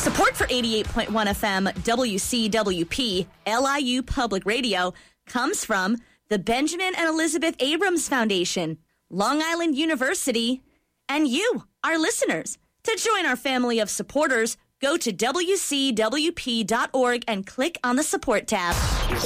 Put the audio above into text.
Support for 88.1 FM WCWP LIU Public Radio comes from the Benjamin and Elizabeth Abrams Foundation, Long Island University, and you, our listeners. To join our family of supporters, go to WCWP.org and click on the support tab.